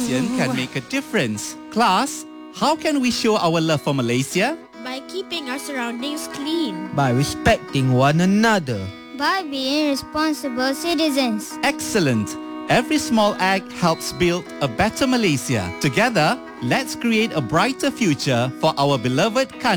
citizen can make a difference. Class, how can we show our love for Malaysia? By keeping our surroundings clean. By respecting one another. By being responsible citizens. Excellent. Every small act helps build a better Malaysia. Together, let's create a brighter future for our beloved country.